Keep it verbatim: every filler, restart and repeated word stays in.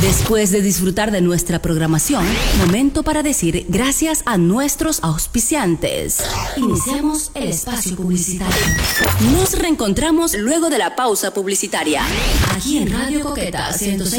Después de disfrutar de nuestra programación, momento para decir gracias a nuestros auspiciantes. Iniciamos el espacio publicitario. Nos reencontramos luego de la pausa publicitaria. Aquí en Radio Coqueta ciento seis